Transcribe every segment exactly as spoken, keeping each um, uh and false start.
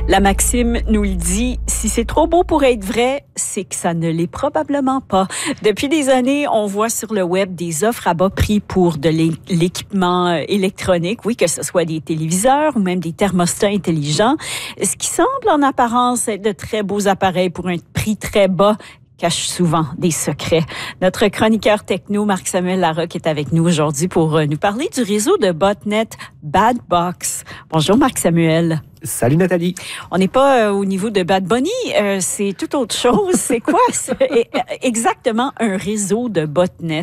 La maxime nous le dit, si c'est trop beau pour être vrai, c'est que ça ne l'est probablement pas. Depuis des années, on voit sur le web des offres à bas prix pour de l'équipement électronique, oui, que ce soit des téléviseurs ou même des thermostats intelligents. Ce qui semble en apparence être de très beaux appareils pour un prix très bas cache souvent des secrets. Notre chroniqueur techno, Marc-Samuel Larocque, est avec nous aujourd'hui pour nous parler du réseau de botnet Badbox. Bonjour Marc-Samuel. Salut Nathalie. On n'est pas euh, au niveau de Bad Bunny, euh, c'est tout autre chose. C'est quoi c'est exactement un réseau de botnet?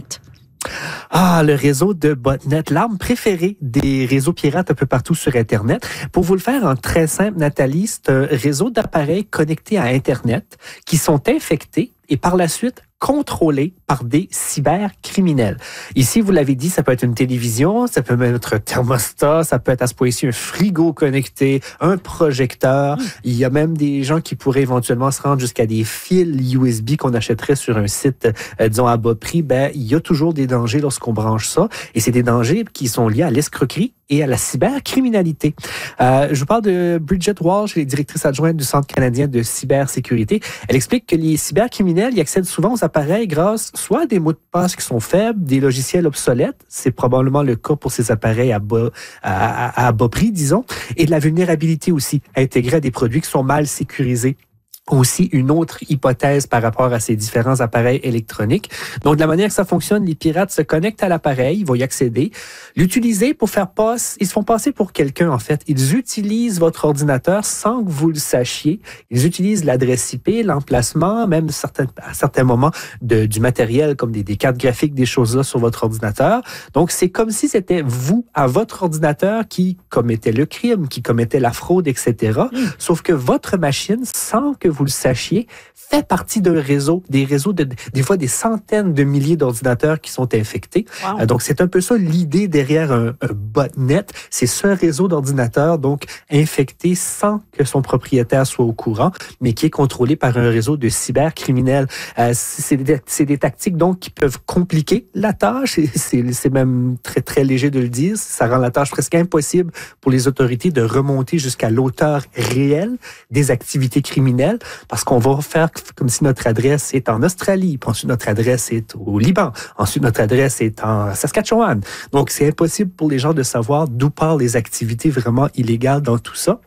Ah, le réseau de botnet, l'arme préférée des réseaux pirates un peu partout sur Internet. Pour vous le faire en très simple, Nathalie, c'est un réseau d'appareils connectés à Internet qui sont infectés et par la suite contrôlés par des cybercriminels. Ici, vous l'avez dit, ça peut être une télévision, ça peut être un thermostat, ça peut être à ce point-ci un frigo connecté, un projecteur. Mmh. Il y a même des gens qui pourraient éventuellement se rendre jusqu'à des fils U S B qu'on achèterait sur un site, euh, disons, à bas prix. Ben, il y a toujours des dangers lorsqu'on branche ça. Et c'est des dangers qui sont liés à l'escroquerie et à la cybercriminalité. Euh, je vous parle de Bridget Walsh, elle est directrice adjointe du Centre canadien de cybersécurité. Elle explique que les cybercriminels y accèdent souvent aux appareils grâce soit à des mots de passe qui sont faibles, des logiciels obsolètes, c'est probablement le cas pour ces appareils à bas, à, à, à bas prix, disons, et de la vulnérabilité aussi, intégrée à des produits qui sont mal sécurisés. Aussi une autre hypothèse par rapport à ces différents appareils électroniques. Donc, de la manière que ça fonctionne, les pirates se connectent à l'appareil, ils vont y accéder, l'utiliser pour faire passer, ils se font passer pour quelqu'un, en fait. Ils utilisent votre ordinateur sans que vous le sachiez. Ils utilisent l'adresse I P, l'emplacement, même certains, à certains moments de, du matériel comme des, des cartes graphiques, des choses-là sur votre ordinateur. Donc, c'est comme si c'était vous, à votre ordinateur, qui commettait le crime, qui commettait la fraude, et cetera. Mmh. Sauf que votre machine, sans que vous le sachiez, fait partie d'un réseau, des réseaux de, des fois des centaines de milliers d'ordinateurs qui sont infectés. Wow. Euh, donc, c'est un peu ça l'idée derrière un, un botnet. C'est ce réseau d'ordinateurs, donc, infecté sans que son propriétaire soit au courant, mais qui est contrôlé par un réseau de cybercriminels. Euh, c'est, des, c'est des tactiques, donc, qui peuvent compliquer la tâche. C'est, c'est même très, très léger de le dire. Ça rend la tâche presque impossible pour les autorités de remonter jusqu'à l'auteur réel des activités criminelles. Parce qu'on va faire comme si notre adresse est en Australie, puis ensuite notre adresse est au Liban, ensuite notre adresse est en Saskatchewan. Donc, c'est impossible pour les gens de savoir d'où partent les activités vraiment illégales dans tout ça.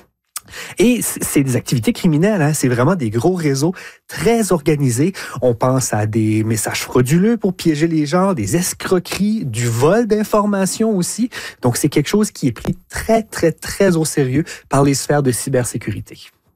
Et c'est des activités criminelles, hein? C'est vraiment des gros réseaux très organisés. On pense à des messages frauduleux pour piéger les gens, des escroqueries, du vol d'informations aussi. Donc, c'est quelque chose qui est pris très, très, très au sérieux par les sphères de cybersécurité.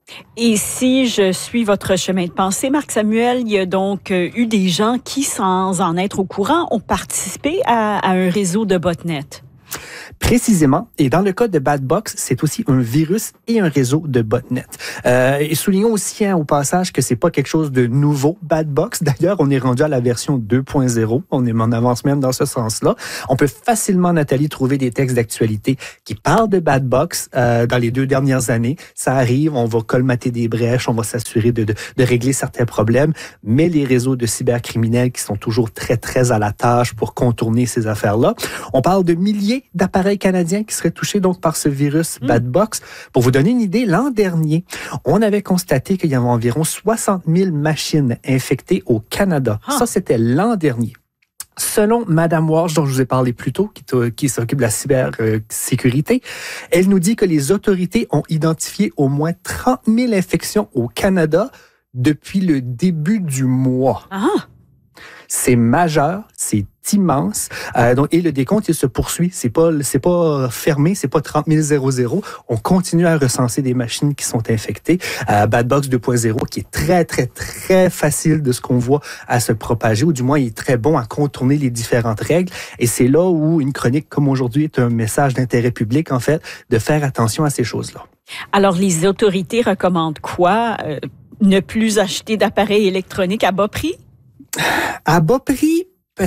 Et si je suis votre chemin de pensée, Marc-Samuel, il y a donc eu des gens qui, sans en être au courant, ont participé à, à un réseau de botnet. Précisément, et dans le cas de Badbox, c'est aussi un virus et un réseau de botnet. Euh, et soulignons aussi hein, au passage que c'est pas quelque chose de nouveau, Badbox. D'ailleurs, on est rendu à la version deux point zéro. On est en avance même dans ce sens-là. On peut facilement, Nathalie, trouver des textes d'actualité qui parlent de Badbox euh, dans les deux dernières années. Ça arrive, on va colmater des brèches, on va s'assurer de, de, de régler certains problèmes, mais les réseaux de cybercriminels qui sont toujours très, très à la tâche pour contourner ces affaires-là. On parle de milliers d'appareils canadiens qui seraient touchés donc par ce virus mmh. Badbox. Pour vous donner une idée, l'an dernier, on avait constaté qu'il y avait environ soixante mille machines infectées au Canada. Ah. Ça, c'était l'an dernier. Selon Madame Walsh, dont je vous ai parlé plus tôt, qui, qui s'occupe de la cybersécurité, elle nous dit que les autorités ont identifié au moins trente mille infections au Canada depuis le début du mois. Ah. C'est majeur, c'est immense. Euh, donc, et le décompte, il se poursuit. C'est pas, c'est pas fermé, c'est pas trente mille zéro zéro. On continue à recenser des machines qui sont infectées. Euh, Badbox deux point zéro, qui est très, très, très facile de ce qu'on voit à se propager, ou du moins, il est très bon à contourner les différentes règles. Et c'est là où une chronique comme aujourd'hui est un message d'intérêt public, en fait, de faire attention à ces choses-là. Alors, les autorités recommandent quoi? Euh, ne plus acheter d'appareils électroniques à bas prix? À bas prix, peut-être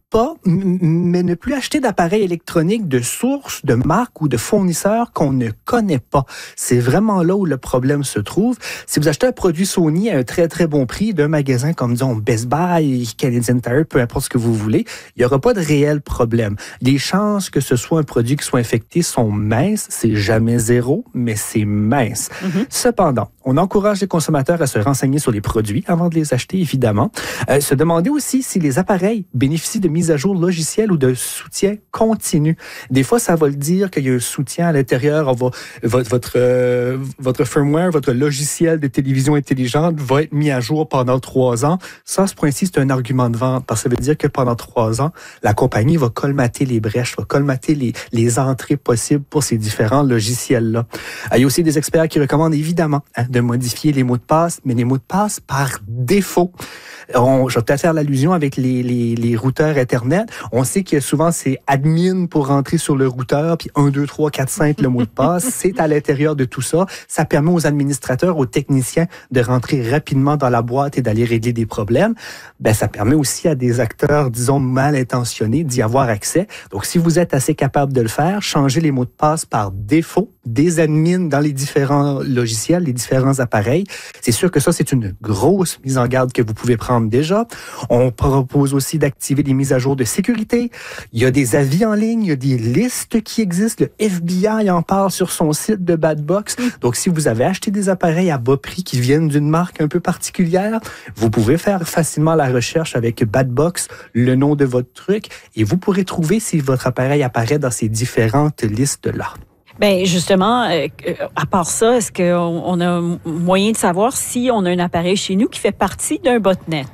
pas, mais ne plus acheter d'appareils électroniques de sources, de marques ou de fournisseurs qu'on ne connaît pas. C'est vraiment là où le problème se trouve. Si vous achetez un produit Sony à un très, très bon prix d'un magasin comme, disons, Best Buy, Canadian Tire, peu importe ce que vous voulez, il n'y aura pas de réel problème. Les chances que ce soit un produit qui soit infecté sont minces. C'est jamais zéro, mais c'est mince. Mm-hmm. Cependant, on encourage les consommateurs à se renseigner sur les produits avant de les acheter, évidemment. Euh, se demander aussi si les appareils bénéficient de mise à jour logicielle ou de soutien continu. Des fois, ça va le dire qu'il y a un soutien à l'intérieur. On va, votre, votre, euh, votre firmware, votre logiciel de télévision intelligente va être mis à jour pendant trois ans. Ça, à ce point-ci, c'est un argument de vente parce que ça veut dire que pendant trois ans, la compagnie va colmater les brèches, va colmater les, les entrées possibles pour ces différents logiciels-là. Il y a aussi des experts qui recommandent évidemment hein, de modifier les mots de passe, mais les mots de passe par défaut. On, je vais peut-être faire l'allusion avec les, les, les routeurs Internet. On sait que souvent, c'est admin pour rentrer sur le routeur, puis un, deux, trois, quatre, cinq, le mot de passe. C'est à l'intérieur de tout ça. Ça permet aux administrateurs, aux techniciens de rentrer rapidement dans la boîte et d'aller régler des problèmes. Ben, ça permet aussi à des acteurs, disons, mal intentionnés d'y avoir accès. Donc, si vous êtes assez capable de le faire, changez les mots de passe par défaut des admins dans les différents logiciels, les différents appareils. C'est sûr que ça, c'est une grosse mise en garde que vous pouvez prendre déjà. On propose aussi d'activer les mises à jour de sécurité. Il y a des avis en ligne, il y a des listes qui existent. Le F B I en parle sur son site de Badbox. Donc, si vous avez acheté des appareils à bas prix qui viennent d'une marque un peu particulière, vous pouvez faire facilement la recherche avec Badbox, le nom de votre truc, et vous pourrez trouver si votre appareil apparaît dans ces différentes listes-là. Ben justement, euh, à part ça, est-ce qu'on on a moyen de savoir si on a un appareil chez nous qui fait partie d'un botnet?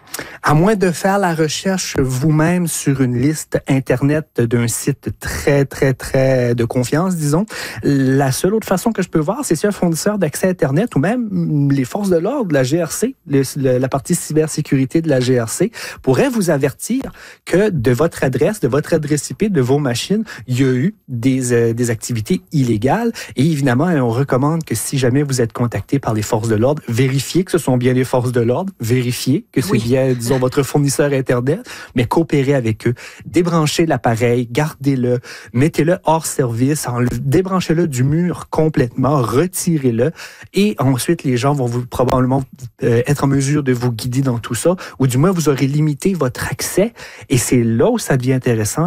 À moins de faire la recherche vous-même sur une liste Internet d'un site très, très, très de confiance, disons, la seule autre façon que je peux voir, c'est si un fournisseur d'accès Internet ou même les forces de l'ordre, la G R C, le, le, la partie cybersécurité de la G R C, pourrait vous avertir que de votre adresse, de votre adresse I P, de vos machines, il y a eu des, euh, des activités illégales. Et évidemment, on recommande que si jamais vous êtes contacté par les forces de l'ordre, vérifiez que ce sont bien les forces de l'ordre, vérifiez que c'est oui. bien, disons, votre fournisseur Internet, mais coopérez avec eux. Débranchez l'appareil, gardez-le, mettez-le hors service, débranchez-le du mur complètement, retirez-le et ensuite les gens vont vous probablement euh, être en mesure de vous guider dans tout ça ou du moins vous aurez limité votre accès et c'est là où ça devient intéressant.